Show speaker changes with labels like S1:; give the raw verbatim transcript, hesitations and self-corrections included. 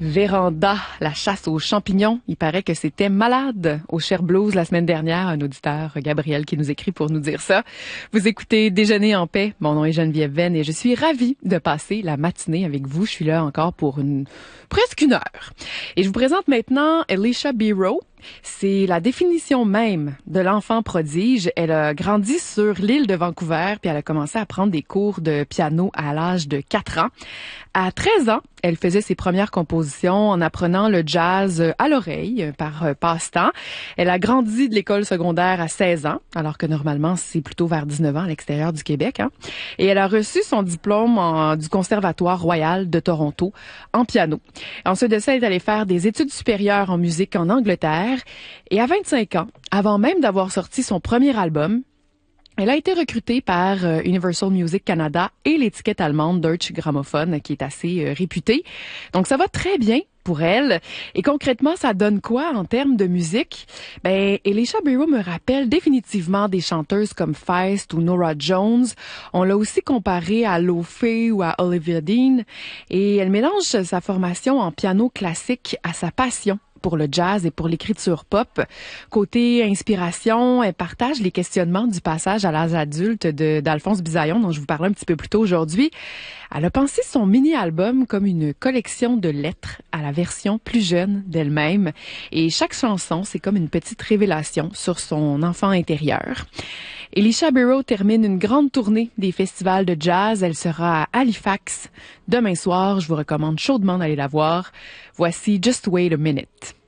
S1: Véranda, la chasse aux champignons. Il paraît que c'était malade au Cher Blues la semaine dernière. Un auditeur, Gabriel, qui nous écrit pour nous dire ça. Vous écoutez Déjeuner en paix. Mon nom est Geneviève Venn et je suis ravie de passer la matinée avec vous. Je suis là encore pour une presque une heure. Et je vous présente maintenant Elisha Biro. C'est la définition même de l'enfant prodige. Elle a grandi sur l'île de Vancouver, puis elle a commencé à prendre des cours de piano à l'âge de quatre ans. À treize ans, elle faisait ses premières compositions en apprenant le jazz à l'oreille par passe-temps. Elle a grandi de l'école secondaire à seize ans, alors que normalement, c'est plutôt vers dix-neuf ans à l'extérieur du Québec. Hein. Et elle a reçu son diplôme en, du Conservatoire royal de Toronto en piano. Ensuite de ça, elle est allée faire des études supérieures en musique en Angleterre. Et à vingt-cinq ans, avant même d'avoir sorti son premier album, elle a été recrutée par euh, Universal Music Canada et l'étiquette allemande Deutsche Grammophon, qui est assez euh, réputée. Donc ça va très bien pour elle. Et concrètement, ça donne quoi en termes de musique? Ben, Elisha Biro me rappelle définitivement des chanteuses comme Feist ou Norah Jones. On l'a aussi comparée à Lo Fei ou à Olivia Dean. Et elle mélange sa formation en piano classique à sa passion pour le jazz et pour l'écriture pop. Côté inspiration, elle partage les questionnements du passage à l'âge adulte de, d'Alphonse Bisaillon, dont je vous parlais un petit peu plus tôt aujourd'hui. Elle a pensé son mini-album comme une collection de lettres à la version plus jeune d'elle-même. Et chaque chanson, c'est comme une petite révélation sur son enfant intérieur. Elisha Biro termine une grande tournée des festivals de jazz. Elle sera à Halifax demain soir. Je vous recommande chaudement d'aller la voir. Voici Just Wait a Minute.